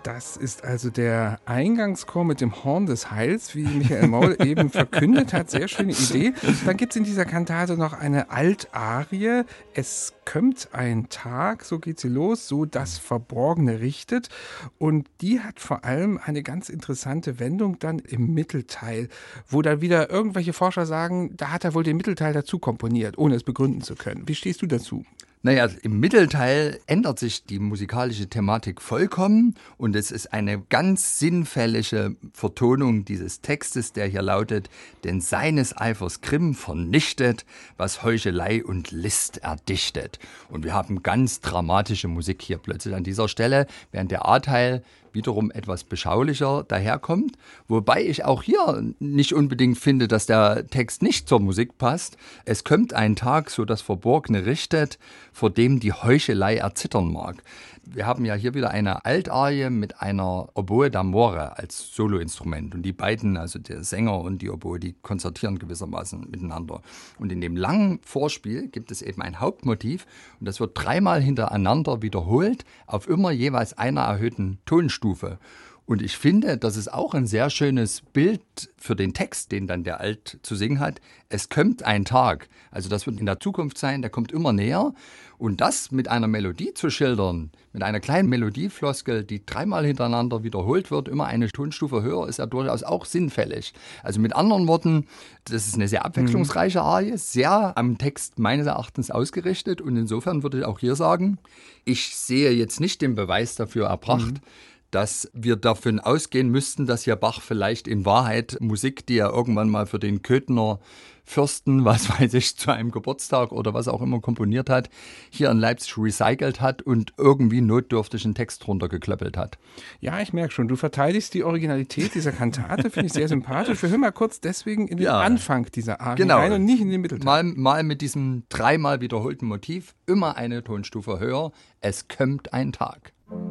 Das ist also der Eingangschor mit dem Horn des Heils, wie Michael Moll eben verkündet hat. Sehr schöne Idee. Dann gibt es in dieser Kantate noch eine Altarie. Es kömmt ein Tag, so geht sie los, so das Verborgene richtet. Und die hat vor allem eine ganz interessante Wendung dann im Mittelteil, wo dann wieder irgendwelche Forscher sagen, da hat er wohl den Mittelteil dazu komponiert, ohne es begründen zu können. Wie stehst du dazu? Naja, im Mittelteil ändert sich die musikalische Thematik vollkommen und es ist eine ganz sinnfällige Vertonung dieses Textes, der hier lautet: Denn seines Eifers Grimm vernichtet, was Heuchelei und List erdichtet. Und wir haben ganz dramatische Musik hier plötzlich an dieser Stelle, während der A-Teil wiederum etwas beschaulicher daherkommt, wobei ich auch hier nicht unbedingt finde, dass der Text nicht zur Musik passt. Es kommt ein Tag, so das Verborgene richtet, vor dem die Heuchelei erzittern mag. Wir haben ja hier wieder eine Altarie mit einer Oboe d'amore als Soloinstrument und die beiden, also der Sänger und die Oboe, die konzertieren gewissermaßen miteinander. Und in dem langen Vorspiel gibt es eben ein Hauptmotiv und das wird dreimal hintereinander wiederholt auf immer jeweils einer erhöhten Tonstufe. Und ich finde, das ist auch ein sehr schönes Bild für den Text, den dann der Alt zu singen hat. Es kommt ein Tag, also das wird in der Zukunft sein, der kommt immer näher. Und das mit einer Melodie zu schildern, mit einer kleinen Melodiefloskel, die dreimal hintereinander wiederholt wird, immer eine Tonstufe höher, ist ja durchaus auch sinnfällig. Also mit anderen Worten, das ist eine sehr abwechslungsreiche Arie, sehr am Text meines Erachtens ausgerichtet. Und insofern würde ich auch hier sagen, ich sehe jetzt nicht den Beweis dafür erbracht, dass wir davon ausgehen müssten, dass hier Bach vielleicht in Wahrheit Musik, die er irgendwann mal für den Köthener Fürsten, was weiß ich, zu einem Geburtstag oder was auch immer komponiert hat, hier in Leipzig recycelt hat und irgendwie notdürftig einen Text runtergeklöppelt hat. Ja, ich merke schon, du verteidigst die Originalität dieser Kantate, finde ich sehr sympathisch. Wir hören mal kurz deswegen in den Anfang dieser Arie rein und nicht in den Mittelteil. Mal mit diesem dreimal wiederholten Motiv, immer eine Tonstufe höher, es kommt ein Tag.